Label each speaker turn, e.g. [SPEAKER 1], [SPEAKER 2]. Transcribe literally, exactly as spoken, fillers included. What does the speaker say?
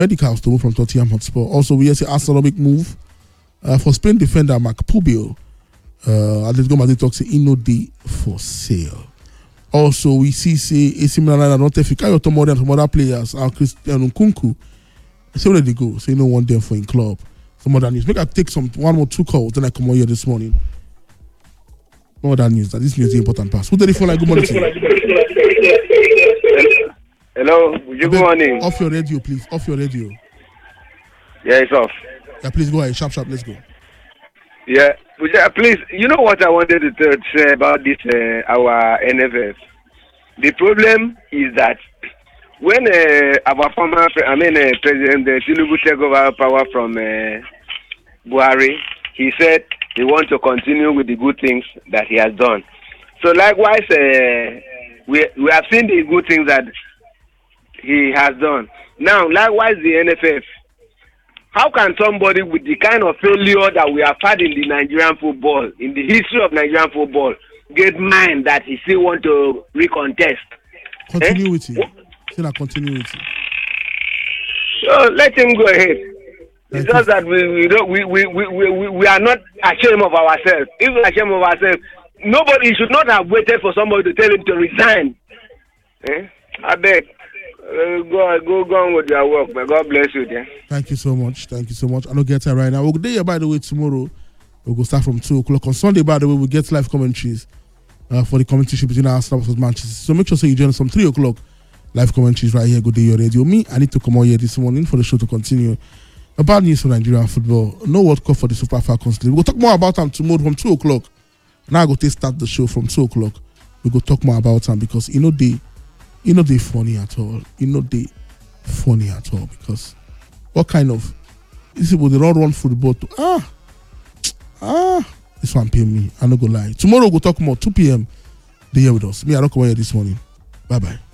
[SPEAKER 1] medicals to move from Tottenham Hotspur. Also, we see astronomic move uh, for Spain defender Marc Pubio. Uh, Atletico Madrid talks say no day for sale. Also, we see say A C Milan and not Fikayo Tomori and some other players are Christian Nkunku. So where they go? Say no one there for in club. Some other news. Make I take some one or two calls. Then I come on here this morning. No other news. That this news is the important part. Who did it for? Like good morning.
[SPEAKER 2] Hello. Good morning.
[SPEAKER 1] Off your radio, please. Off your radio.
[SPEAKER 2] Yeah, it's off.
[SPEAKER 1] Yeah, please go ahead. Sharp, sharp. Let's go.
[SPEAKER 2] Yeah, yeah please. You know what I wanted to say about this uh, our N F F. The problem is that when uh, our former, I mean, uh, President uh, Tinubu took over power from uh, Buhari, he said he wants to continue with the good things that he has done. So likewise, uh, we we have seen the good things that he has done. Now, likewise, the N F F. How can somebody with the kind of failure that we have had in the Nigerian football, in the history of Nigerian football, get mind that he still want to recontest?
[SPEAKER 1] Continuity. Eh? Still a continuity.
[SPEAKER 2] So let him go ahead.
[SPEAKER 1] Thank
[SPEAKER 2] it's just that we we, don't, we, we, we, we we are not ashamed of ourselves. If we are ashamed of ourselves, nobody should not have waited for somebody to tell him to resign. Eh? I beg. Uh, go, go go on with your work, but God bless you, dear.
[SPEAKER 1] Thank you so much. Thank you so much. I don't get it right now. We'll be there, by the way, tomorrow. We'll go start from two o'clock. On Sunday, by the way, we'll get live commentaries uh, for the competition between Arsenal versus Manchester. So make sure so you join us from three o'clock. Live commentaries right here. Good day, your radio. Me, I need to come out here this morning for the show to continue. A bad news for Nigerian football. No World Cup for the Super Falcons League. We'll talk more about them tomorrow from two o'clock. Now I go to start the show from two o'clock. We'll go talk more about them because, you know, they You know they funny at all. You know they funny at all because what kind of these people they don't run football to ah ah this one pay me. I'm not gonna lie. Tomorrow we'll talk more two p.m. They here with us. Me, I don't come here this morning. Bye bye.